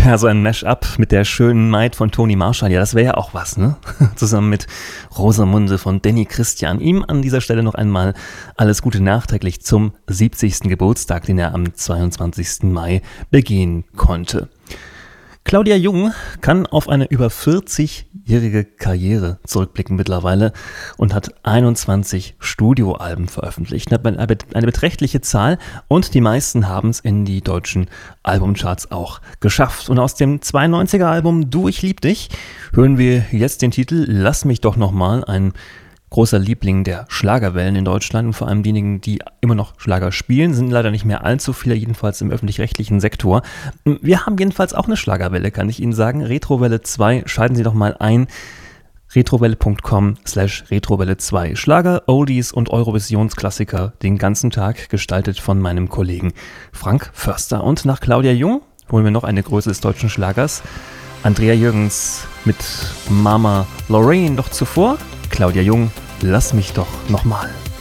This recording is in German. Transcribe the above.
Ja, so ein Mash-up mit der schönen Maid von Toni Marshall, ja, das wäre ja auch was, ne? Zusammen mit Rosamunde von Danny Christian. Ihm an dieser Stelle noch einmal alles Gute nachträglich zum 70. Geburtstag, den er am 22. Mai begehen konnte. Claudia Jung kann auf eine über 40-jährige Karriere zurückblicken mittlerweile und hat 21 Studioalben veröffentlicht. Eine beträchtliche Zahl und die meisten haben es in die deutschen Albumcharts auch geschafft. Und aus dem 92er Album Du, ich lieb dich hören wir jetzt den Titel Lass mich doch nochmal, ein großer Liebling der Schlagerwellen in Deutschland und vor allem diejenigen, die immer noch Schlager spielen, sind leider nicht mehr allzu viele, jedenfalls im öffentlich-rechtlichen Sektor. Wir haben jedenfalls auch eine Schlagerwelle, kann ich Ihnen sagen. Retrowelle 2, schalten Sie doch mal ein. retrowelle.com/Retrowelle 2. Schlager, Oldies und Eurovisionsklassiker den ganzen Tag, gestaltet von meinem Kollegen Frank Förster. Und nach Claudia Jung holen wir noch eine Größe des deutschen Schlagers, Andrea Jürgens mit Mama Lorraine. Doch zuvor Claudia Jung, lass mich doch nochmal.